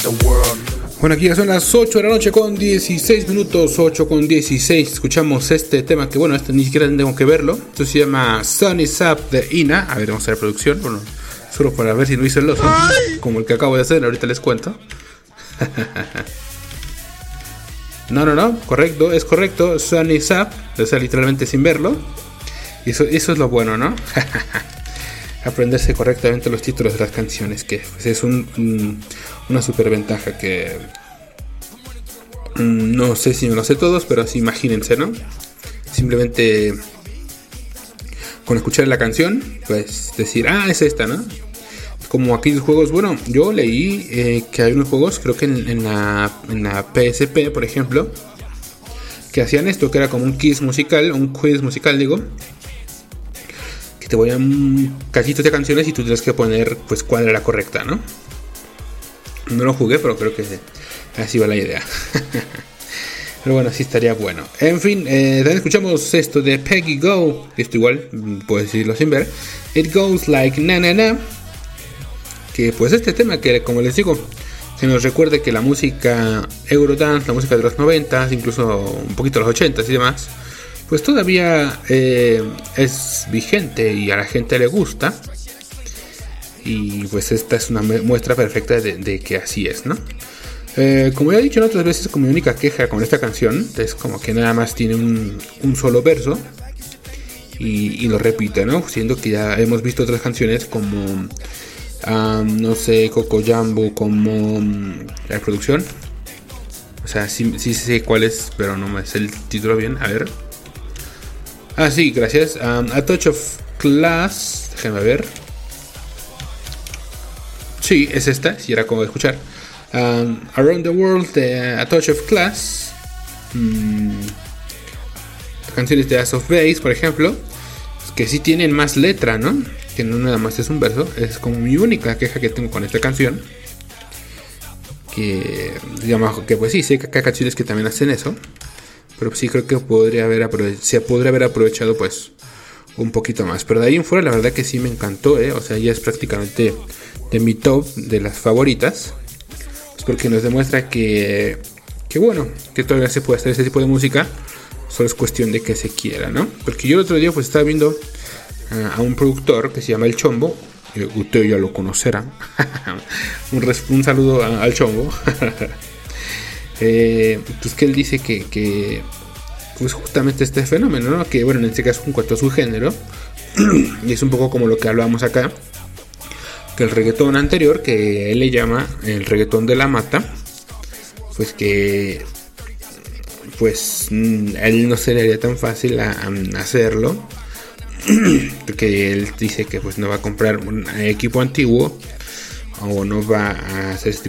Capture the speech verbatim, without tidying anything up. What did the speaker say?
Bueno, aquí ya son las ocho de la noche con dieciséis minutos, ocho con dieciséis. Escuchamos este tema que, bueno, este ni siquiera tengo que verlo. Esto se llama Sun Is Up de Ina. A ver, vamos a ver producción. Bueno, solo para ver si no hice el oso, como el que acabo de hacer, ahorita les cuento. No, no, no, correcto, es correcto. Sun Is Up, o sea, literalmente sin verlo. Y eso, eso es lo bueno, ¿no? Aprenderse correctamente los títulos de las canciones, que pues, es un, un, una super ventaja que um, no sé si me lo sé todos, pero así imagínense, ¿no? Simplemente con escuchar la canción, pues decir, ah, es esta, ¿no? Como aquellos juegos, bueno, yo leí eh, que hay unos juegos, creo que en, en, la, en la P S P, por ejemplo, que hacían esto, que era como un quiz musical, un quiz musical, digo, te ponían cachitos de canciones y tú tienes que poner pues cuál era la correcta, ¿no? No lo jugué, pero creo que así va la idea. Pero bueno, sí estaría bueno. En fin, eh, también escuchamos esto de Peggy Go. Esto igual, puedo decirlo sin ver. It Goes Like Na Na Na. Que pues este tema que, como les digo, que nos recuerde que la música Eurodance, la música de los noventas, incluso un poquito de los ochentas y demás, pues todavía eh, es vigente y a la gente le gusta. Y pues esta es una muestra perfecta de, de que así es, ¿no? Eh, como ya he dicho en otras veces, como mi única queja con esta canción es como que nada más tiene un, un solo verso y, y lo repite, ¿no? Siendo que ya hemos visto otras canciones como um, no sé, Coco Jambo, como um, la producción. O sea, sí, sí sé cuál es, pero no me sé el título bien. A ver. Ah, sí, gracias. Um, A Touch of Class. Déjenme ver. Sí, es esta. Si era como de escuchar. Um, Around the World de A Touch of Class. Mm, canciones de Ace of Base, por ejemplo. Que sí tienen más letra, ¿no? Que no nada más es un verso. Es como mi única queja que tengo con esta canción. Que, digamos, que pues sí, sé que hay canciones que también hacen eso. Pero sí creo que podría haber aprove- se podría haber aprovechado pues un poquito más. Pero de ahí en fuera la verdad que sí me encantó, ¿eh? O sea, ya es prácticamente de mi top de las favoritas. Pues porque nos demuestra que, que bueno, que todavía se puede hacer ese tipo de música. Solo es cuestión de que se quiera, ¿no? Porque yo el otro día pues estaba viendo uh, a un productor que se llama El Chombo. Usted ya lo conocerá. un, res- un saludo a, al Chombo. Eh, pues que él dice que, que pues justamente este fenómeno, ¿no? Que bueno, en este caso en cuanto a su género y es un poco como lo que hablábamos acá, que el reggaetón anterior, que él le llama el reggaetón de la mata, pues que pues a él no se le haría tan fácil a, a hacerlo, porque él dice que pues no va a comprar un equipo antiguo o no va a hacer este